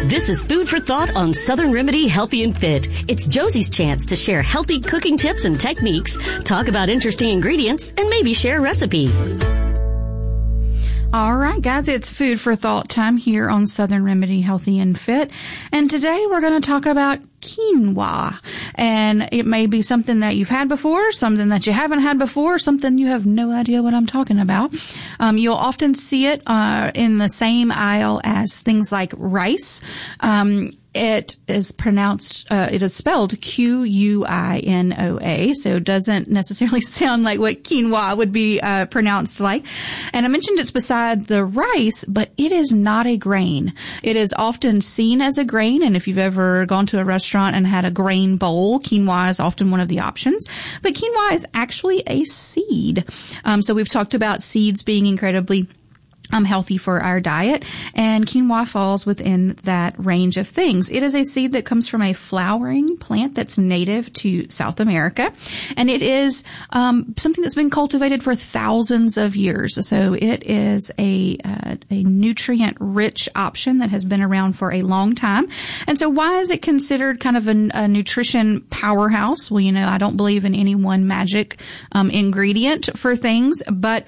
This is Food for Thought on Southern Remedy Healthy and Fit. It's Josie's chance to share healthy cooking tips and techniques, talk about interesting ingredients, and maybe share a recipe. All right, guys, it's Food for Thought time here on Southern Remedy Healthy and Fit. And today we're going to talk about quinoa. And it may be something that you've had before, something that you haven't had before, something you have no idea what I'm talking about. You'll often see it in the same aisle as things like rice. It is pronounced, it is spelled Quinoa, so it doesn't necessarily sound like what quinoa would be pronounced like. And I mentioned it's beside the rice, but it is not a grain. It is often seen as a grain, and if you've ever gone to a restaurant and had a grain bowl, quinoa is often one of the options. But quinoa is actually a seed. So we've talked about seeds being incredibly healthy for our diet, and quinoa falls within that range of things. It is a seed that comes from a flowering plant that's native to South America, and it is something that's been cultivated for thousands of years. So it is a nutrient-rich option that has been around for a long time. And so why is it considered kind of a nutrition powerhouse? Well, I don't believe in any one magic ingredient for things, but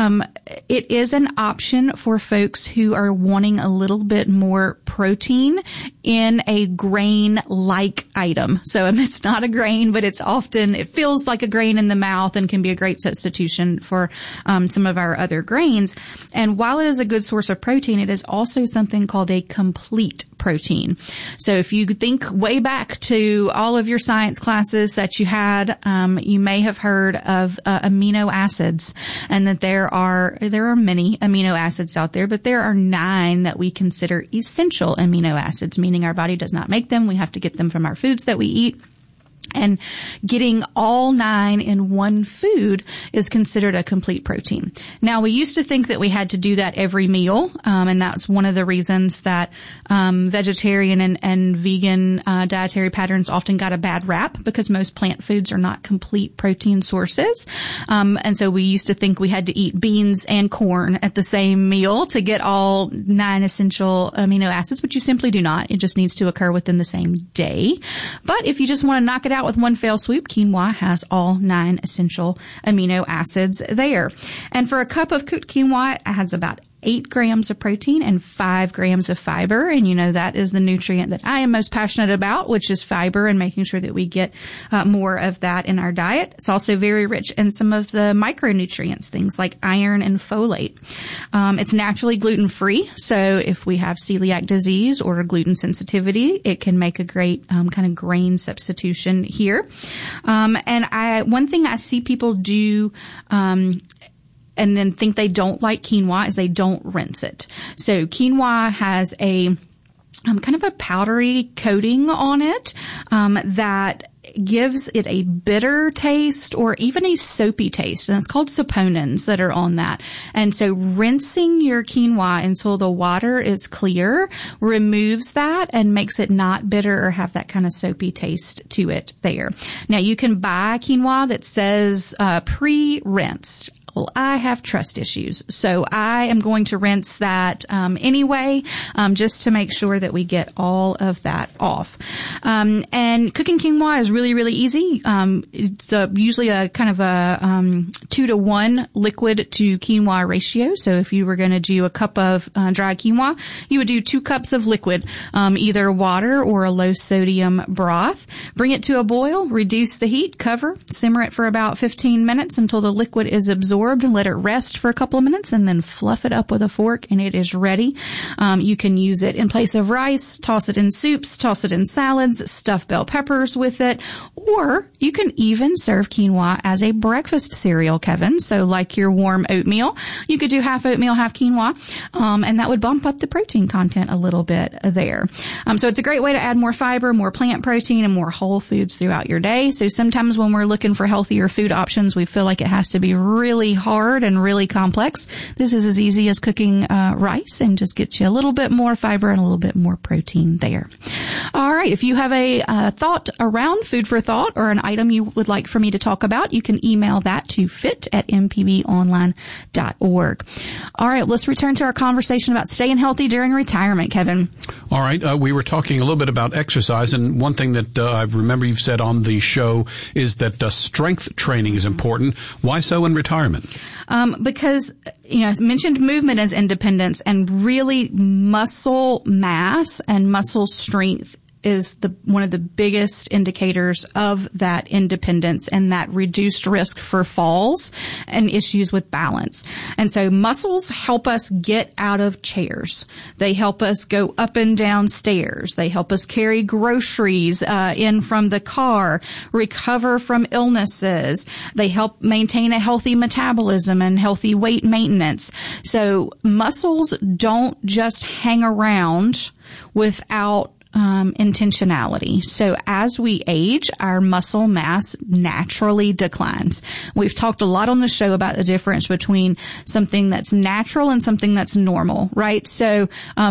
it is an option for folks who are wanting a little bit more protein in a grain-like item. So it's not a grain, but it feels like a grain in the mouth and can be a great substitution for some of our other grains. And while it is a good source of protein, it is also something called a complete protein. So if you think way back to all of your science classes that you had, you may have heard of amino acids, and that there are many amino acids out there, but there are 9 that we consider essential amino acids, meaning our body does not make them. We have to get them from our foods that we eat. And getting all 9 in one food is considered a complete protein. Now, we used to think that we had to do that every meal, and that's one of the reasons that vegetarian and vegan dietary patterns often got a bad rap, because most plant foods are not complete protein sources. And so we used to think we had to eat beans and corn at the same meal to get all 9 essential amino acids, but you simply do not. It just needs to occur within the same day. But if you just want to knock it out with one fell swoop, quinoa has all 9 essential amino acids there. And for a cup of cooked quinoa, it has about 8 grams of protein and 5 grams of fiber. And that is the nutrient that I am most passionate about, which is fiber, and making sure that we get more of that in our diet. It's also very rich in some of the micronutrients, things like iron and folate. It's naturally gluten-free. So if we have celiac disease or gluten sensitivity, it can make a great kind of grain substitution here. And one thing I see people do, and then think they don't like quinoa, is they don't rinse it. So quinoa has a kind of a powdery coating on it that gives it a bitter taste or even a soapy taste, and it's called saponins that are on that. And so rinsing your quinoa until the water is clear removes that and makes it not bitter or have that kind of soapy taste to it there. Now, you can buy quinoa that says pre-rinsed. Well, I have trust issues, so I am going to rinse that anyway, just to make sure that we get all of that off. And cooking quinoa is really, really easy. It's usually a kind of a 2-to-1 liquid to quinoa ratio. So if you were going to do a cup of dry quinoa, you would do 2 cups of liquid, either water or a low sodium broth. Bring it to a boil, reduce the heat, cover, simmer it for about 15 minutes until the liquid is absorbed, and let it rest for a couple of minutes, and then fluff it up with a fork, and it is ready. You can use it in place of rice, toss it in soups, toss it in salads, stuff bell peppers with it, or you can even serve quinoa as a breakfast cereal, Kevin. So like your warm oatmeal, you could do half oatmeal, half quinoa, and that would bump up the protein content a little bit there. So it's a great way to add more fiber, more plant protein, and more whole foods throughout your day. So sometimes when we're looking for healthier food options, we feel like it has to be really hard and really complex. This is as easy as cooking rice, and just gets you a little bit more fiber and a little bit more protein there. All right. If you have a thought around Food for Thought, or an item you would like for me to talk about, you can email that to fit@mpbonline.org. All right. Let's return to our conversation about staying healthy during retirement, Kevin. All right. We were talking a little bit about exercise, and one thing that I remember you've said on the show is that strength training is important. Why so in retirement? Because, I mentioned movement as independence, and really muscle mass and muscle strength is one of the biggest indicators of that independence and that reduced risk for falls and issues with balance. And so muscles help us get out of chairs. They help us go up and down stairs. They help us carry groceries in from the car, recover from illnesses. They help maintain a healthy metabolism and healthy weight maintenance. So muscles don't just hang around without intentionality. So as we age, our muscle mass naturally declines. We've talked a lot on the show about the difference between something that's natural and something that's normal, right? So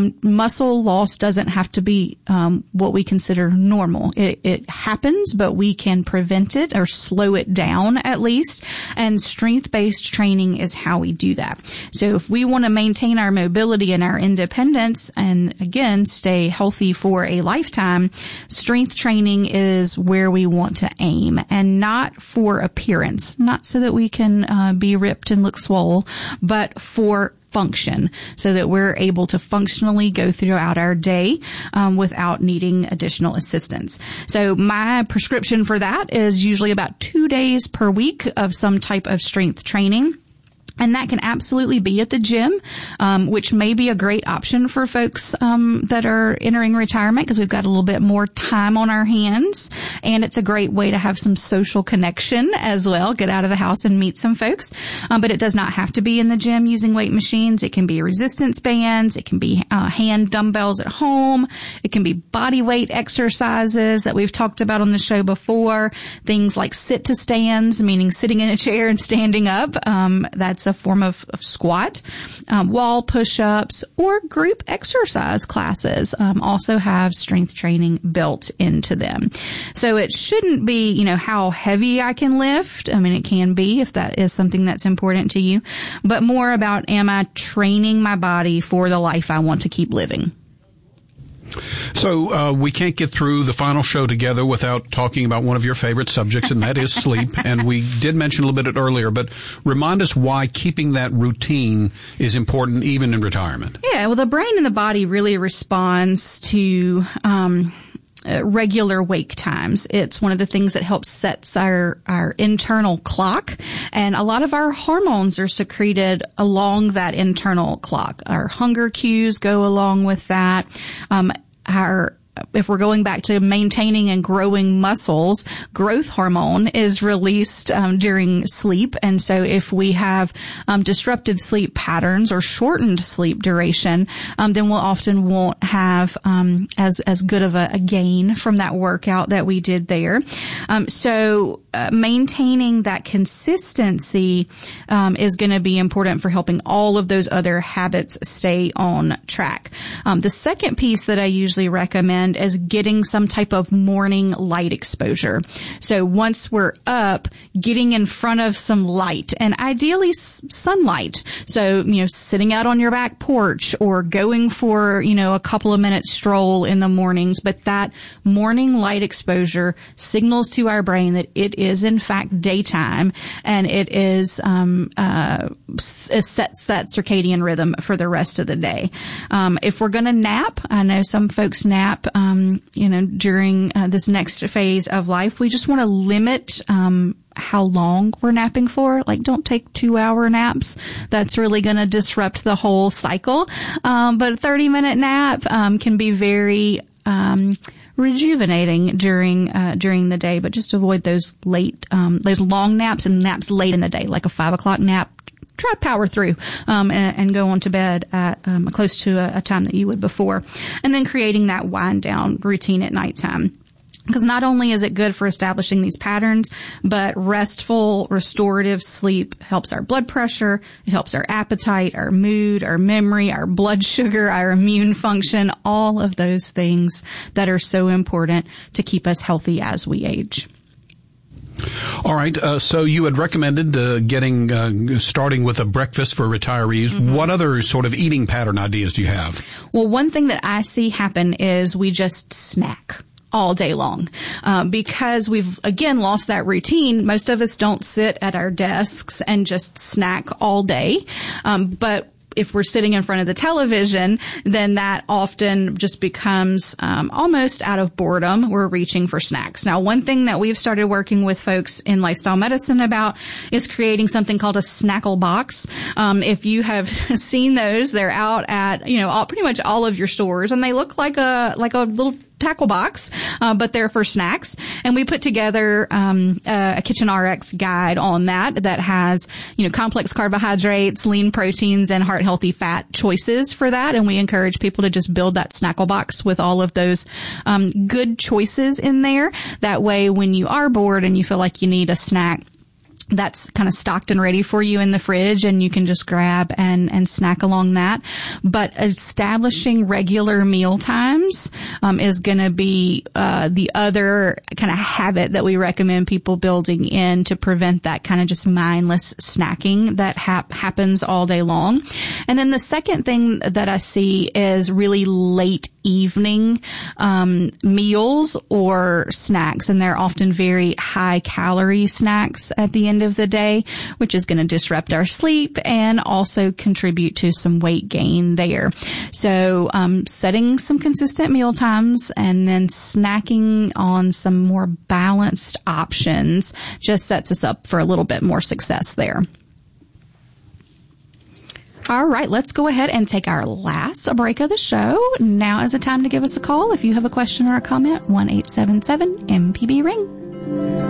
muscle loss doesn't have to be what we consider normal. It happens, but we can prevent it or slow it down at least. And strength-based training is how we do that. So if we want to maintain our mobility and our independence and, again, stay healthy for a lifetime, strength training is where we want to aim, and not for appearance, not so that we can be ripped and look swole, but for function, so that we're able to functionally go throughout our day without needing additional assistance. So my prescription for that is usually about 2 days per week of some type of strength training. And that can absolutely be at the gym, which may be a great option for folks that are entering retirement, because we've got a little bit more time on our hands. And it's a great way to have some social connection as well, get out of the house and meet some folks. But it does not have to be in the gym using weight machines. It can be resistance bands. It can be hand dumbbells at home. It can be body weight exercises that we've talked about on the show before. Things like sit to stands, meaning sitting in a chair and standing up. That's a form of squat, wall push-ups, or group exercise classes also have strength training built into them. So it shouldn't be, how heavy I can lift. I mean, it can be if that is something that's important to you, but more about, am I training my body for the life I want to keep living? So we can't get through the final show together without talking about one of your favorite subjects, and that is sleep. And we did mention a little bit earlier, but remind us why keeping that routine is important even in retirement. Yeah, well, the brain and the body really responds to regular wake times. It's one of the things that helps sets our internal clock, and a lot of our hormones are secreted along that internal clock. Our hunger cues go along with that. If we're going back to maintaining and growing muscles, growth hormone is released during sleep. And so if we have disrupted sleep patterns or shortened sleep duration, then we'll often won't have as good of a gain from that workout that we did there. So maintaining that consistency is going to be important for helping all of those other habits stay on track. The second piece that I usually recommend is getting some type of morning light exposure. So once we're up, getting in front of some light, and ideally sunlight. So, sitting out on your back porch or going for, a couple of minutes stroll in the mornings. But that morning light exposure signals to our brain that it is in fact daytime, and it is, it sets that circadian rhythm for the rest of the day. If we're going to nap, I know some folks nap, during this next phase of life. We just want to limit how long we're napping for. Like, don't take 2-hour naps. That's really going to disrupt the whole cycle. But a 30-minute nap can be very rejuvenating during the day, but just avoid those those long naps and naps late in the day, like a 5 o'clock nap. Try to power through and go on to bed at close to a time that you would before, and then creating that wind down routine at nighttime. Because not only is it good for establishing these patterns, but restful, restorative sleep helps our blood pressure, it helps our appetite, our mood, our memory, our blood sugar, our immune function, all of those things that are so important to keep us healthy as we age. All right. So you had recommended starting with a breakfast for retirees. Mm-hmm. What other sort of eating pattern ideas do you have? Well, one thing that I see happen is we just snack all day long. Because we've, again, lost that routine. Most of us don't sit at our desks and just snack all day. But if we're sitting in front of the television, then that often just becomes almost out of boredom. We're reaching for snacks. Now, one thing that we've started working with folks in lifestyle medicine about is creating something called a snackle box. If you have seen those, they're out at, pretty much all of your stores, and they look like a little tackle box, but they're for snacks. And we put together a Kitchen RX guide on that has, complex carbohydrates, lean proteins, and heart healthy fat choices for that. And we encourage people to just build that snackle box with all of those good choices in there. That way, when you are bored and you feel like you need a snack, that's kind of stocked and ready for you in the fridge, and you can just grab and snack along that. But establishing regular meal times is going to be the other kind of habit that we recommend people building in to prevent that kind of just mindless snacking that happens all day long. And then the second thing that I see is really late evening meals or snacks, and they're often very high calorie snacks at the end of the day, which is going to disrupt our sleep and also contribute to some weight gain there. So setting some consistent meal times and then snacking on some more balanced options just sets us up for a little bit more success there. All right, let's go ahead and take our last break of the show. Now is the time to give us a call if you have a question or a comment. 1-877-MPB-RING.